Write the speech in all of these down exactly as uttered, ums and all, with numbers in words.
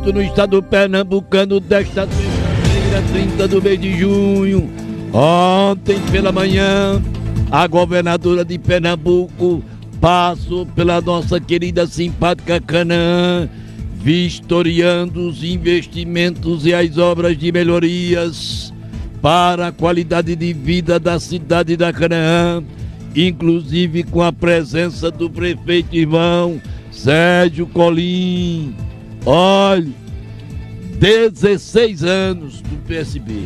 evento no estado pernambucano desta terça-feira, trinta do mês de junho. Ontem pela manhã, a governadora de Pernambuco passou pela nossa querida simpática Canaã, vistoriando os investimentos e as obras de melhorias para a qualidade de vida da cidade da Canaã, inclusive com a presença do prefeito irmão Sérgio Colim. Olha, dezesseis anos do P S B,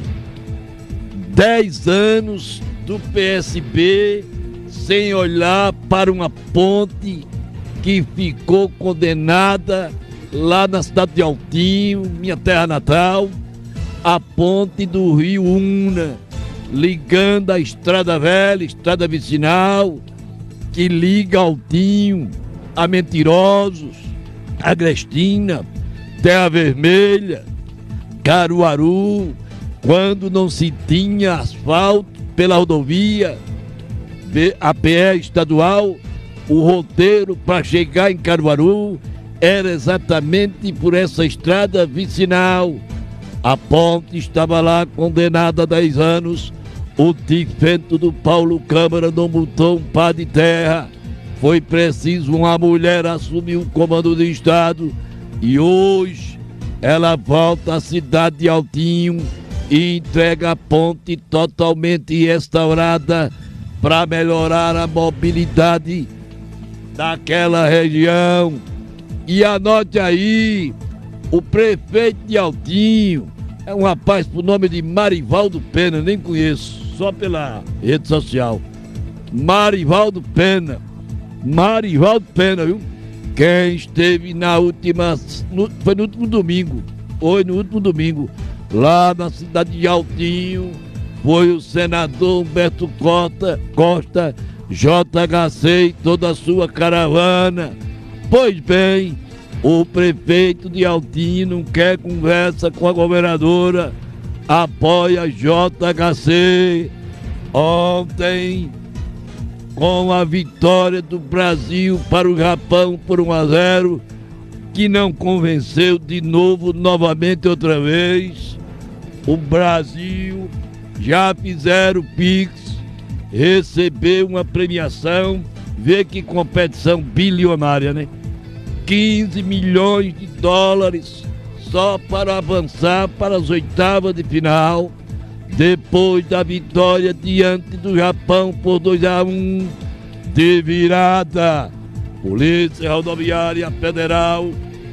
dez anos do P S B sem olhar para uma ponte que ficou condenada lá na cidade de Altinho, minha terra natal, a ponte do Rio Una, ligando a Estrada Velha, Estrada Vicinal, que liga Altinho a Mentirosos, Agrestina, Terra Vermelha, Caruaru, quando não se tinha asfalto pela rodovia, a P E estadual, o roteiro para chegar em Caruaru era exatamente por essa estrada vicinal. A ponte estava lá condenada a dez anos, o tifento do Paulo Câmara não botou um pá de terra, foi preciso uma mulher assumir o comando do estado e hoje ela volta à cidade de Altinho e entrega a ponte totalmente restaurada para melhorar a mobilidade daquela região. E anote aí, o prefeito de Altinho é um rapaz por nome de Marivaldo Pena, nem conheço, só pela rede social. Marivaldo Pena, Marivaldo Pena, viu? Quem esteve na última, no, foi no último domingo, foi no último domingo, lá na cidade de Altinho, foi o senador Humberto Costa, Costa, J H C e toda a sua caravana. Pois bem, o prefeito de Altinho não quer conversa com a governadora, apoia J H C. Ontem, com a vitória do Brasil para o Japão por um a zero, que não convenceu de novo, novamente outra vez, o Brasil já fizeram o Pix, recebeu uma premiação, vê que competição bilionária, né? quinze milhões de dólares só para avançar para as oitavas de final, depois da vitória diante do Japão por dois a um de virada. Polícia Rodoviária Federal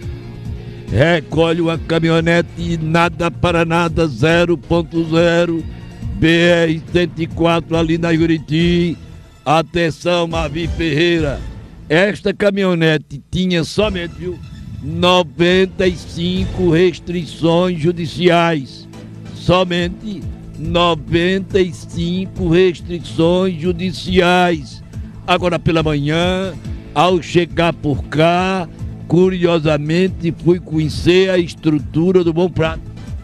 recolhe uma caminhonete nada para nada zero ponto zero B R cento e quatro ali na Juriti. Atenção, Mavi Ferreira, esta caminhonete tinha somente, viu, noventa e cinco restrições judiciais, somente noventa e cinco restrições judiciais. Agora pela manhã, ao chegar por cá, curiosamente fui conhecer a estrutura do Bom Prato.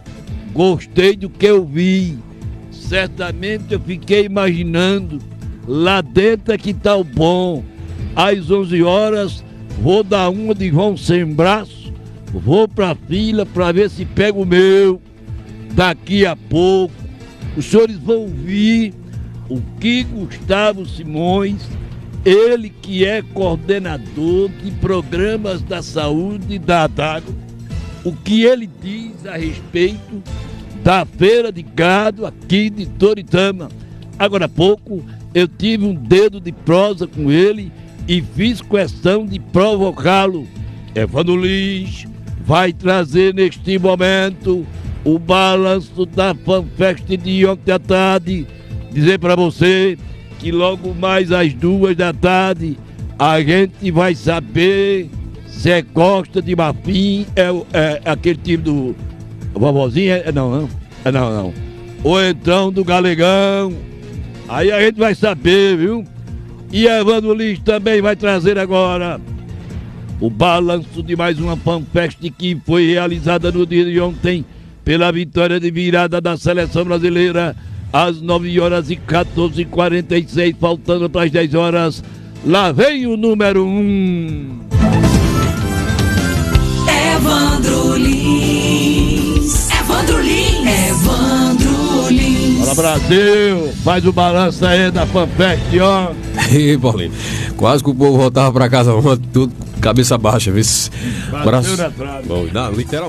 Gostei do que eu vi. Certamente eu fiquei imaginando, lá dentro é que tá o bom. Às onze horas vou dar uma de João sem braço, vou pra fila para ver se pego o meu. Daqui a pouco os senhores vão ouvir o que Gustavo Simões, ele que é coordenador de programas da saúde da Adago, o que ele diz a respeito da feira de gado aqui de Toritama. Agora há pouco eu tive um dedo de prosa com ele e fiz questão de provocá-lo. Evandro Liz vai trazer neste momento o balanço da FanFest de ontem à tarde. Dizer para você que logo mais às duas da tarde a gente vai saber se é Costa de Marfim, é, é, é aquele time do vovozinha, é, não, não, é, não, não, ou então do Galegão. Aí a gente vai saber, viu? E Evandro Liz também vai trazer agora o balanço de mais uma FanFest que foi realizada no dia de ontem pela vitória de virada da seleção brasileira às nove horas e quatorze e quarenta e seis, faltando para as dez horas. Lá vem o número um. Evandro Liz. Brasil, faz o balanço aí da FanFest, ó. Ih, Paulinho, quase que o povo voltava pra casa ontem, tudo cabeça baixa, viu? Bateu na trave. Bom, não, literalmente.